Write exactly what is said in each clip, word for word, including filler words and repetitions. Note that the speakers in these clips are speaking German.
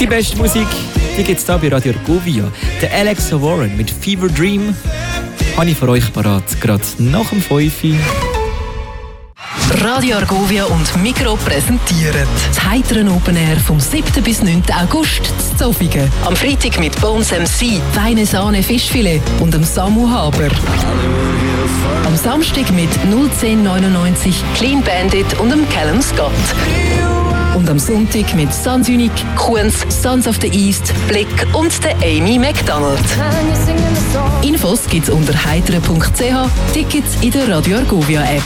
Die beste Musik, die gibt es hier bei Radio Argovia. Der Alexa Warren mit Fever Dream habe ich für euch parat, gerade nach dem fünf Uhr. Radio Argovia und Migros präsentieren das heitere Open Air vom siebten bis neunten August in Zofingen. Am Freitag mit Bones M C, Feine Sahne Fischfilet und dem Samu Haber. Am Samstag mit null zehn neunundneunzig, Clean Bandit und dem Callum Scott. Und am Sonntag mit Sans Unique, Kuhns, Sons of the East, Blick und der Amy McDonald. Infos gibt's unter heitere punkt c h, Tickets in der Radio Argovia App.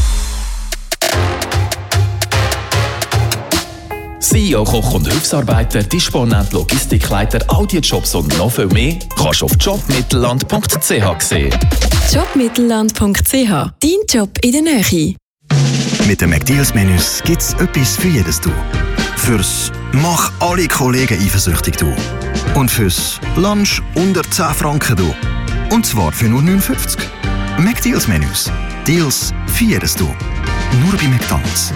C E O, Koch und Hilfsarbeiter, Disponent, Logistikleiter, Audiojobs und noch viel mehr kannst du auf jobmittelland punkt c h sehen. jobmittelland punkt c h, dein Job in der Nähe. Mit den McDeals-Menüs gibt es etwas für jedes Du. Fürs «Mach alle Kollegen eifersüchtig» Du. Und fürs «Lunch unter zehn Franken» Du. Und zwar für nur neun fünfzig. McDeals-Menüs. Deals für jedes Du. Nur bei McDonald's.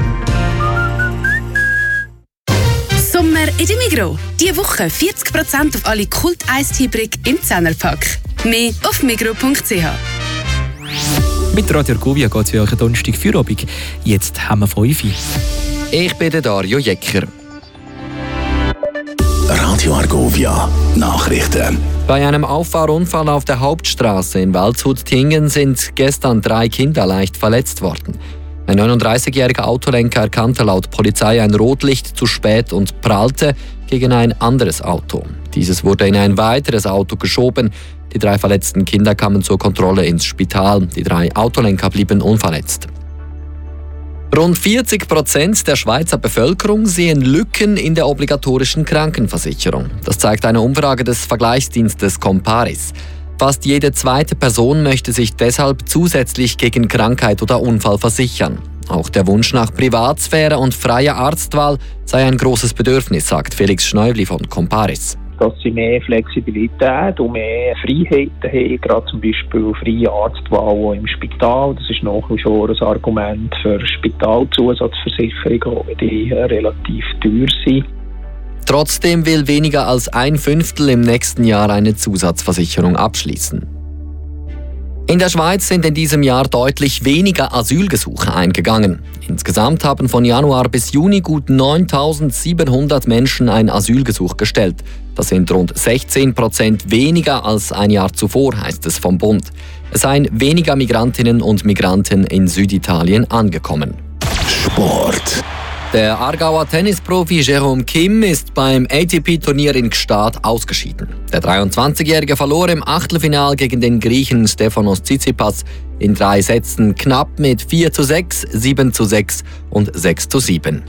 Sommer in der Migros. Diese Woche vierzig Prozent auf alle Kult-Eistee-Brick im Zehnerpack. Mehr auf migros punkt c h. Mit Radio Argovia geht es für euch Donnerstag Feierabend. Jetzt haben wir fünf Uhr. Ich bin der Dario Jecker. Radio Argovia Nachrichten. Bei einem Auffahrunfall auf der Hauptstraße in Waldshut-Tingen sind gestern drei Kinder leicht verletzt worden. Ein neununddreißigjähriger Autolenker erkannte laut Polizei ein Rotlicht zu spät und prallte gegen ein anderes Auto. Dieses wurde in ein weiteres Auto geschoben. Die drei verletzten Kinder kamen zur Kontrolle ins Spital. Die drei Autolenker blieben unverletzt. Rund vierzig Prozent der Schweizer Bevölkerung sehen Lücken in der obligatorischen Krankenversicherung. Das zeigt eine Umfrage des Vergleichsdienstes Comparis. Fast jede zweite Person möchte sich deshalb zusätzlich gegen Krankheit oder Unfall versichern. Auch der Wunsch nach Privatsphäre und freier Arztwahl sei ein großes Bedürfnis, sagt Felix Schneubli von Comparis. Dass sie mehr Flexibilität und mehr Freiheiten haben, gerade zum Beispiel freie Arztwahl im Spital. Das ist nach wie vor ein Argument für Spitalzusatzversicherungen, auch wenn die relativ teuer sind. Trotzdem will weniger als ein Fünftel im nächsten Jahr eine Zusatzversicherung abschließen. In der Schweiz sind in diesem Jahr deutlich weniger Asylgesuche eingegangen. Insgesamt haben von Januar bis Juni gut neuntausendsiebenhundert Menschen ein Asylgesuch gestellt. Das sind rund sechzehn Prozent weniger als ein Jahr zuvor, heißt es vom Bund. Es seien weniger Migrantinnen und Migranten in Süditalien angekommen. Sport. Der Aargauer Tennisprofi Jerome Kim ist beim A T P-Turnier in Gstaad ausgeschieden. Der dreiundzwanzigjährige verlor im Achtelfinal gegen den Griechen Stefanos Tsitsipas in drei Sätzen knapp mit vier zu sechs, sieben zu sechs und sechs zu sieben.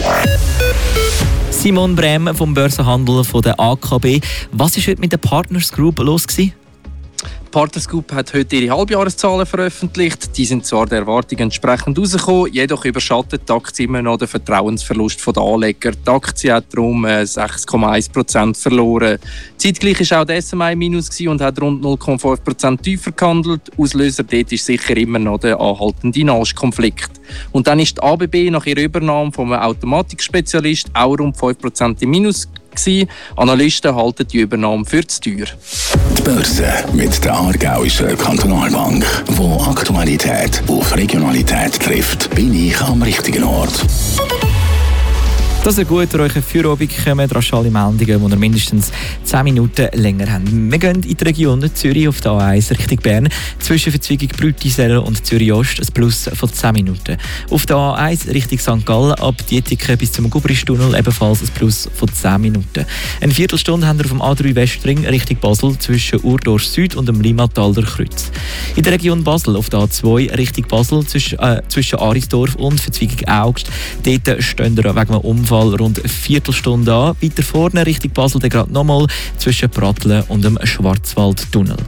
Simon Brehm vom Börsenhandel von der A K B. Was ist heute mit der Partners Group los gewesen? Die Partners Group hat heute ihre Halbjahreszahlen veröffentlicht. Die sind zwar der Erwartung entsprechend rausgekommen, jedoch überschattet die Aktie immer noch den Vertrauensverlust der Anleger. Die Aktie hat darum sechs Komma eins Prozent verloren. Zeitgleich war auch der S M I minus und hat rund null Komma fünf Prozent tiefer gehandelt. Auslöser dort ist sicher immer noch der anhaltende Nahost-Konflikt. Und dann ist die A B B nach ihrer Übernahme vom Automatikspezialist auch rund fünf Prozent im Minus. Analysten halten die Übernahme für zu teuer. Die Börse mit der Aargauischen Kantonalbank, wo Aktualität auf Regionalität trifft, bin ich am richtigen Ort. Dass ihr gut durch euren Feierabend kommt, rasch alle Meldungen, die ihr mindestens zehn Minuten länger habt. Wir gehen in die Region Zürich auf der A eins Richtung Bern. Zwischen Verzweigung Brütisel und Zürich Ost ein Plus von zehn Minuten. Auf der A eins Richtung Sankt Gallen ab Dietiken bis zum Gubristunnel ebenfalls ein Plus von zehn Minuten. Eine Viertelstunde haben wir auf dem A drei Westring Richtung Basel zwischen Urdorf Süd und dem Limmatalder Kreuz. In der Region Basel auf der A zwei Richtung Basel zwischen, äh, zwischen Arisdorf und Verzweigung Augst. Dort stehen wir wegen einem Unfall rund eine Viertelstunde an. Weiter vorne Richtung Basel gerade nochmal zwischen Pratteln und dem Schwarzwaldtunnel.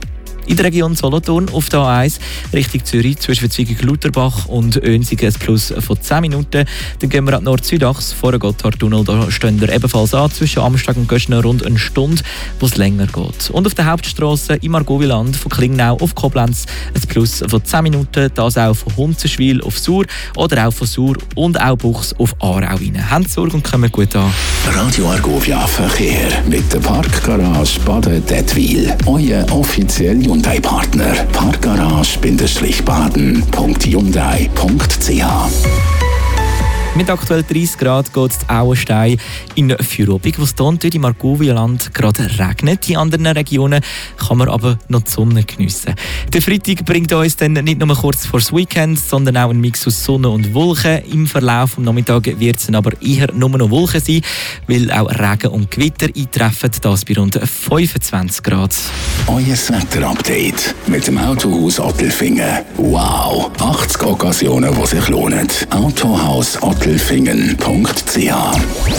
In der Region Solothurn auf der A eins Richtung Zürich zwischen Verzweigung-Lutherbach und Önsigen ein Plus von zehn Minuten. Dann gehen wir an Nord-Südachs vor dem Gotthardtunnel. Da stehen wir ebenfalls an zwischen Amstag und Göschner rund eine Stunde, wo es länger geht. Und auf der Hauptstrasse im Argoviland von Klingnau auf Koblenz ein Plus von zehn Minuten. Das auch von Hunzenschwil auf Sur oder auch von Sur und auch Buchs auf Aarau rein. Habt Sorge und kommen gut an. Radio Argovia Verkehr mit der Parkgarage Baden-Dettwil. Euer offizieller Hyundai-Partner. Parkgarage-baden punkt hyundai punkt c h. Mit aktuell dreissig Grad geht es Auenstein in Führobig, wo es hier im Argovialand gerade regnet. In anderen Regionen kann man aber noch die Sonne geniessen. Der Freitag bringt uns dann nicht nur kurz vor das Weekend, sondern auch ein Mix aus Sonne und Wolken. Im Verlauf des Nachmittags wird es dann aber eher nur noch Wolken sein, weil auch Regen und Gewitter eintreffen, das bei rund fünfundzwanzig Grad. Euer Wetterupdate mit dem Autohaus Ottelfingen. Wow! achtzig Occasionen, die sich lohnen. Autohaus ottelfingen punkt c h.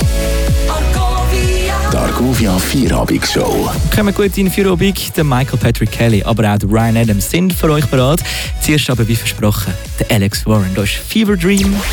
Die Argovia Vierabend-Show. Kommen gut in Vierabend. Der Michael Patrick Kelly, aber auch der Ryan Adams sind für euch bereit. Zuerst aber, wie versprochen, der Alex Warren. Da ist Fever Dream.